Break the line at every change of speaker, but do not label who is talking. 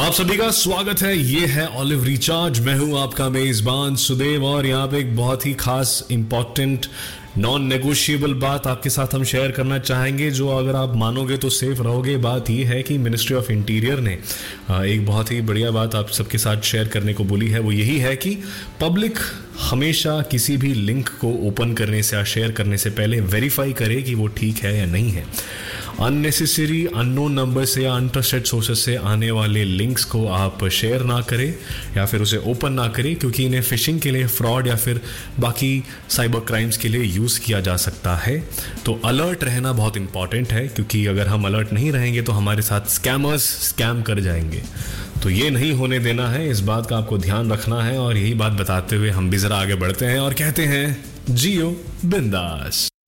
आप सभी का स्वागत है। ये है ऑलिव रिचार्ज। मैं हूं आपका मेजबान सुदेव और यहाँ पे एक बहुत ही खास इंपॉर्टेंट नॉन नेगोशिएबल बात आपके साथ हम शेयर करना चाहेंगे, जो अगर आप मानोगे तो सेफ रहोगे। बात ये है कि मिनिस्ट्री ऑफ इंटीरियर ने एक बहुत ही बढ़िया बात आप सबके साथ शेयर करने को बोली है। वो यही है कि पब्लिक हमेशा किसी भी लिंक को ओपन करने से या शेयर करने से पहले वेरीफाई करे कि वो ठीक है या नहीं है। अननेसेसरी अननोन नंबर से या अनट्रस्टेड सोर्सेज से आने वाले लिंक्स को आप शेयर ना करें या फिर उसे ओपन ना करें, क्योंकि इन्हें फिशिंग के लिए, फ्रॉड या फिर बाकी साइबर क्राइम्स के लिए यूज़ किया जा सकता है। तो अलर्ट रहना बहुत इंपॉर्टेंट है, क्योंकि अगर हम अलर्ट नहीं रहेंगे तो हमारे साथ स्कैमर्स स्कैम कर जाएंगे। तो ये नहीं होने देना है, इस बात का आपको ध्यान रखना है। और यही बात बताते हुए हम भी ज़रा आगे बढ़ते हैं और कहते हैं जियो बिंदास।